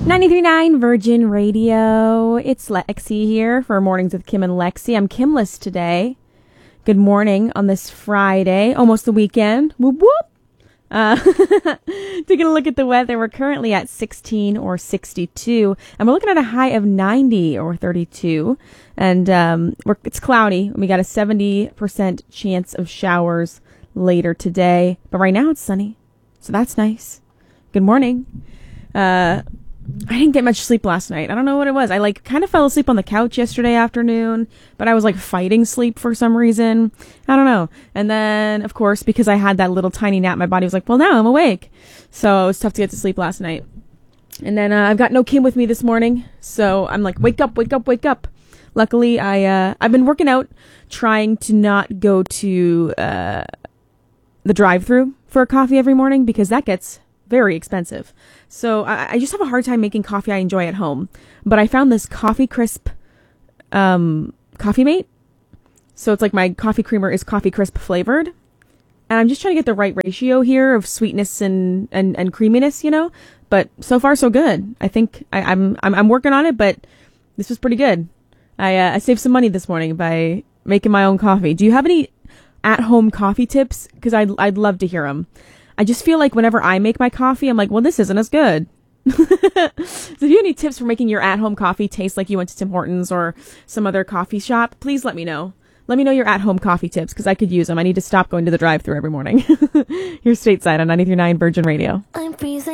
93.9 Virgin Radio. It's Lexi here for Mornings with Kim and Lexi. I'm Kimless today. Good morning on this Friday, almost the weekend. Whoop whoop. Taking a look at the weather, we're currently at 16 or 62, and we're looking at a high of 90 or 32. And it's cloudy. We got a 70% chance of showers later today, but right now it's sunny, so that's nice. Good morning. I didn't get much sleep last night. I don't know what it was. I kind of fell asleep on the couch yesterday afternoon, but I was fighting sleep for some reason. I don't know. And then, of course, because I had that little tiny nap, my body was like, well, now I'm awake. So it was tough to get to sleep last night. And then I've got no Kim with me this morning. So I'm like, wake up, wake up, wake up. Luckily, I've been working out, trying to not go to the drive-thru for a coffee every morning because that gets very expensive. So I just have a hard time making coffee I enjoy at home. But I found this Coffee Crisp Coffee Mate. So it's like my coffee creamer is Coffee Crisp flavored. And I'm just trying to get the right ratio here of sweetness and creaminess, you know. But so far so good. I think I'm working on it, but this was pretty good. I saved some money this morning by making my own coffee. Do you have any at-home coffee tips? Because I'd love to hear them. I just feel like whenever I make my coffee, I'm like, well, this isn't as good. So if you have any tips for making your at-home coffee taste like you went to Tim Hortons or some other coffee shop, please let me know. Let me know your at-home coffee tips because I could use them. I need to stop going to the drive-thru every morning. You're stateside on 93.9 Virgin Radio. I'm freezing.